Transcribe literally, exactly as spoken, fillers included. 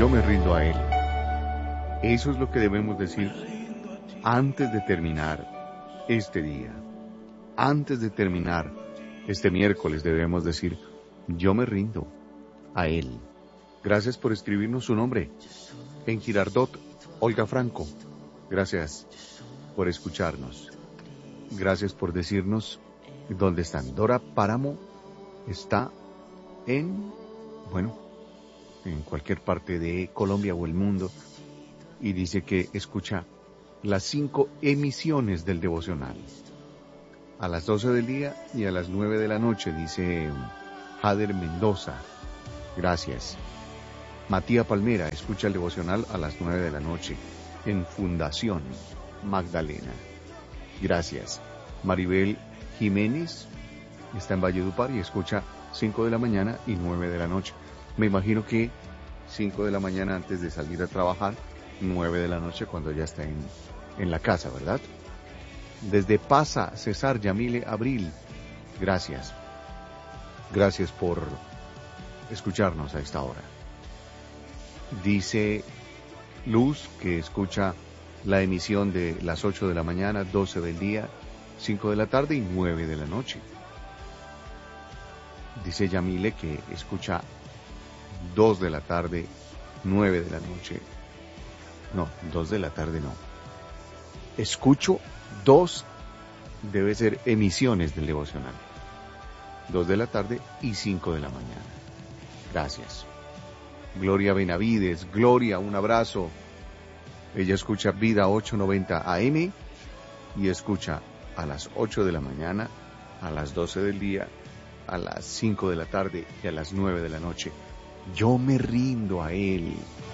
yo me rindo a Él. Eso es lo que debemos decir antes de terminar este día. Antes de terminar este miércoles debemos decir, yo me rindo a Él. Gracias por escribirnos su nombre. En Girardot, Olga Franco. Gracias por escucharnos. Gracias por decirnos dónde están. Dora Páramo está en, bueno, en cualquier parte de Colombia o el mundo y dice que escucha las cinco emisiones del devocional. A las doce del día y a las nueve de la noche, dice Jader Mendoza. Gracias. Matías Palmera escucha el devocional a las nueve de la noche en Fundación Magdalena. Gracias. Maribel Jiménez está en Valledupar y escucha cinco de la mañana y nueve de la noche. Me imagino que cinco de la mañana antes de salir a trabajar, nueve de la noche cuando ya está en, en la casa, ¿verdad? Desde Pasa, César Yamile Abril. Gracias. Gracias por escucharnos a esta hora. Dice Luz que escucha la emisión de las ocho de la mañana, doce del día, cinco de la tarde y nueve de la noche. Dice Yamile que escucha dos de la tarde, nueve de la noche. No, dos de la tarde no. Escucho dos, debe ser emisiones del devocional. Dos de la tarde y cinco de la mañana. Gracias. Gloria Benavides, Gloria, un abrazo. Ella escucha Vida ochocientos noventa A M y escucha a las ocho de la mañana, a las doce del día, a las cinco de la tarde y a las nueve de la noche. Yo me rindo a Él.